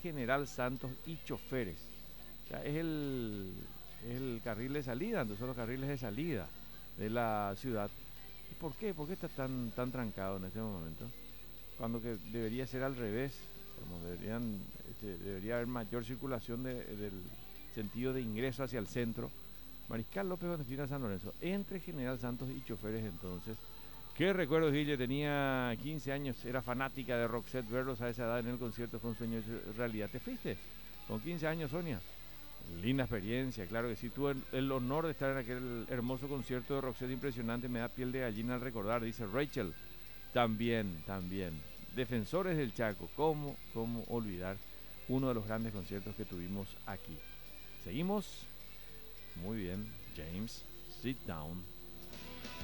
General Santos y choferes. O sea, es el carril de salida, entonces son los carriles de salida de la ciudad. ¿Y por qué? ¿Por qué está tan trancado en este momento? Cuando que debería ser al revés, como debería haber mayor circulación del sentido de ingreso hacia el centro. Mariscal López Valentina San Lorenzo, entre General Santos y choferes entonces. ¿Qué recuerdo, Guille? Tenía 15 años, era fanática de Roxette, verlos a esa edad en el concierto fue un sueño hecho realidad. ¿Te fuiste? Con 15 años, Sonia. Linda experiencia, claro que sí. Tuve el honor de estar en aquel hermoso concierto de Roxette impresionante, me da piel de gallina al recordar, dice Rachel. También. Defensores del Chaco, ¿cómo olvidar uno de los grandes conciertos que tuvimos aquí? Seguimos. Muy bien, James, sit down.